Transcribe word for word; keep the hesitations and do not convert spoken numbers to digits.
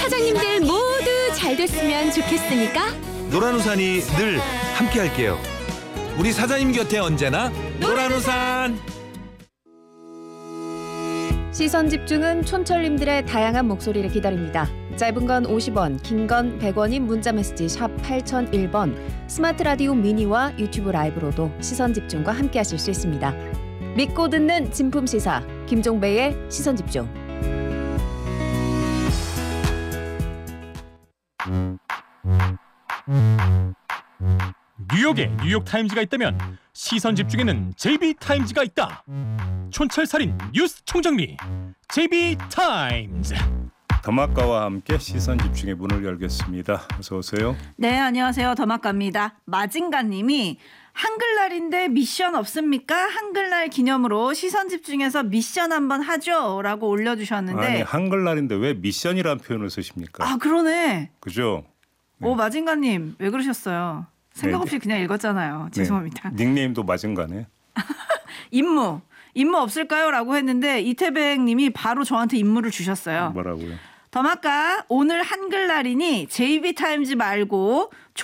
사장님들 모두 잘 됐으면 좋겠으니까 노란우산이 늘 함께할게요. 우리 사장님 곁에 언제나 노란우산. 시선 집중은 촌철님들의 다양한 목소리를 기다립니다. 짧은 건 오십 원, 긴 건 백 원인 문자메시지 샵 팔공공일 번, 스마트 라디오 미니와 유튜브 라이브로도 시선 집중과 함께하실 수 있습니다. 믿고 듣는 진품 시사 김종배의 시선 집중. 뉴욕에 뉴욕타임즈가 있다면 시선 집중에는 제이비타임즈가 있다. 촌철살인 뉴스 총정리 제이비타임즈. 더마카와 함께 시선 집중의 문을 열겠습니다. 어서 오세요. 네, 안녕하세요. 더마카입니다. 마징가님이 한글날인데 미션 없습니까? 한글날 기념으로 시선 집중해서 미션 한번 하죠 라고 올려주셨는데, 아니, 한글날인데 왜 미션이라는 표현을 쓰십니까? 아 그러네. 그죠? 네. 오, 마징가님 왜 그러셨어요? 생각 없이 네. 그냥 읽었잖아요. 죄송합니다. 네. 닉네임도 마징가네. 임무 임무 없을까요? 라고 했는데 이태백 님이 바로 저한테 임무를 주셨어요. 뭐라고요? 더마카 오늘 한글날이니 제이비타임즈 말고